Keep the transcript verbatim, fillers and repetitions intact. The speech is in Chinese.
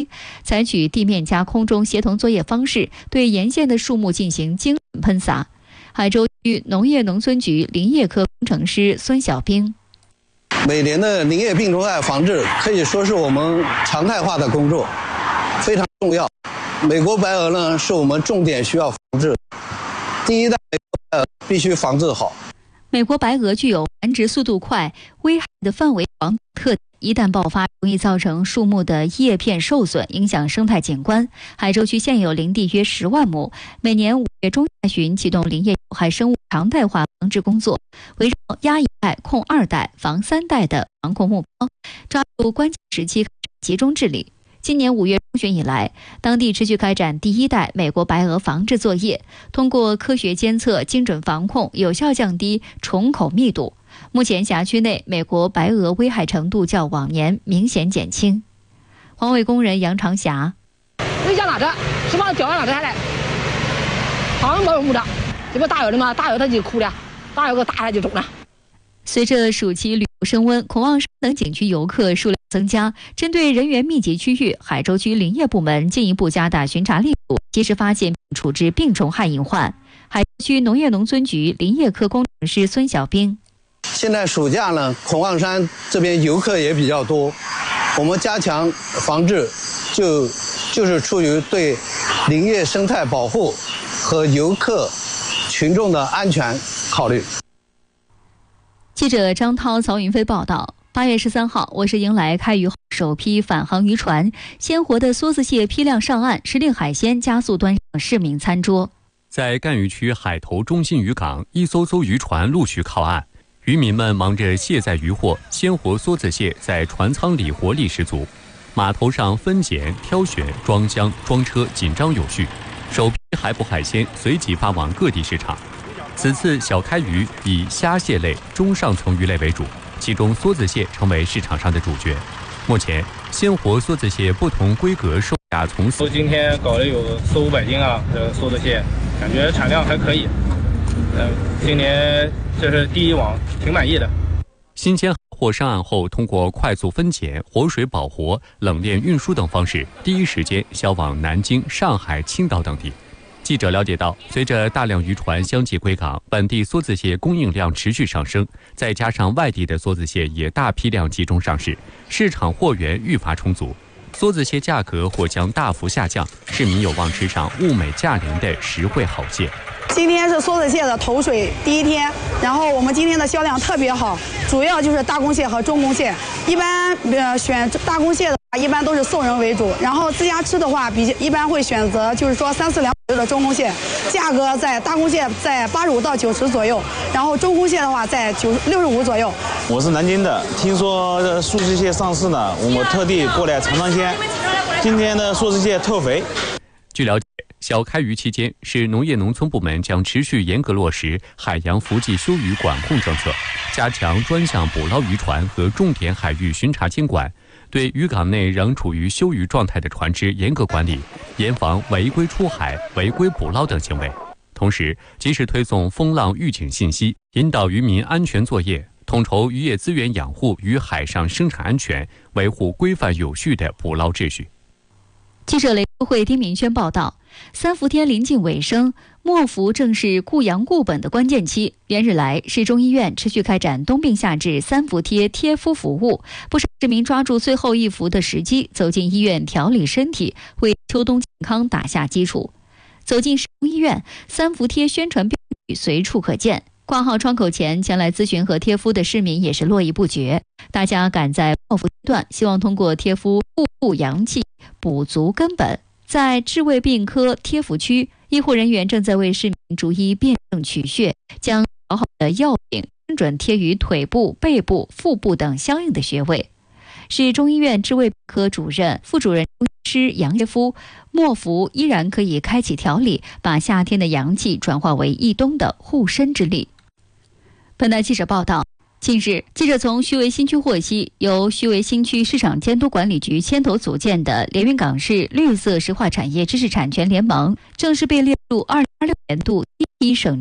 采取地面加空中协同作业方式，对沿线的树木进行精准喷洒。海州区农业农村局林业科工程师孙小兵： 每年的林业病虫害防治可以说是我们常态化的工作，非常重要。美国白蛾呢，是我们重点需要防治。第一代美国白蛾必须防治好。 美国白蛾具有繁殖速度快、危害的范围广特点，一旦爆发，容易造成树木的叶片受损，影响生态景观。海州区现有林地约十万亩，每年五月中下旬启动林业有害生物常态化防治工作，围绕压一代、控二代、防三代的防控目标，抓住关键时期集中治理。今年五月中旬以来，当地持续开展第一代美国白蛾防治作业，通过科学监测、精准防控，有效降低虫口密度。目前辖区内美国白蛾危害程度较往年明显减轻。环卫工人杨长霞： 回家拿着，是把脚拿着下来，好像没有木的，这不大鹅的吗？大鹅它就哭了，大鹅给打下就肿了。 随着暑期旅游升温，孔望山等景区游客数量增加，针对人员密集区域，海州区林业部门进一步加大巡查力度，及时发现并处置病虫害隐患。海州区农业农村局林业科工程师孙小兵： 现在暑假呢，孔望山这边游客也比较多，我们加强防治，就就是出于对林业生态保护和游客群众的安全考虑。 记者张涛、曹云飞报道。八月十三号，我市迎来开渔后首批返航渔船，鲜活的梭子蟹批量上岸，时令海鲜加速端上市民餐桌。 在赣榆区海头中心渔港，一艘艘渔船陆续靠岸，渔民们忙着卸载渔获，鲜活梭子蟹在船舱里活力十足。码头上分拣、挑选、装箱、装车紧张有序，首批海捕海鲜随即发往各地市场。此次小开渔以虾蟹类、中上层鱼类为主，其中梭子蟹成为市场上的主角。目前，鲜活梭子蟹不同规格售价从四。 今天搞了有四五百斤啊，这个梭子蟹，感觉产量还可以。嗯、呃，今年这是第一网，挺满意的。 新鲜货上岸后，通过快速分拣、活水保活、冷链运输等方式，第一时间销往南京、上海、青岛等地。记者了解到，随着大量渔船相继归港，本地梭子蟹供应量持续上升，再加上外地的梭子蟹也大批量集中上市，市场货源愈发充足，梭子蟹价格或将大幅下降，市民有望吃上物美价廉的实惠好蟹。 今天是梭子蟹的投水第一天，然后我们今天的销量特别好，主要就是大公蟹和中公蟹。一般呃选大公蟹的话，一般都是送人为主，然后自家吃的话，比一般会选择就是说三四两左右的中公蟹，价格在大公蟹在八十五到九十左右，然后中公蟹的话在九六十五左右。 我是南京的，听说梭子蟹上市呢，我们特地过来尝尝鲜。今天的梭子蟹特肥。 据了解，小开渔期间，市农业农村部门将持续严格落实海洋伏季休渔管控政策，加强专项捕捞渔船和重点海域巡查监管，对渔港内仍处于休渔状态的船只严格管理，严防违规出海、违规捕捞等行为。同时，及时推送风浪预警信息，引导渔民安全作业，统筹渔业资源养护与海上生产安全，维护规范有序的捕捞秩序。 记者雷科会丁明轩报道，三伏天临近尾声，末伏正是固阳固本的关键期。连日来，市中医院持续开展冬病夏治三伏贴贴敷服务，不少市民抓住最后一伏的时机，走进医院调理身体，为秋冬健康打下基础。走进市中医院，三伏贴宣传标语随处可见。挂号窗口前前来咨询和贴敷的市民也是络绎不绝，大家赶在末伏阶段，希望通过贴敷固护阳气，补足根本。在治胃病科贴敷区，医护人员正在为市民逐一辨证取穴，将调好的药饼精准贴于腿部、背部、腹部等相应的穴位。市中医院治胃病科主任、副主任中医师杨叶夫，末伏依然可以开启调理，把夏天的阳气转化为一冬的护身之力。本台记者报道，近日，记者从徐汇新区获悉，由徐汇新区市场监督管理局牵头组建的连云港市绿色石化产业知识产权联盟，正式被列入二零二六年度第一批省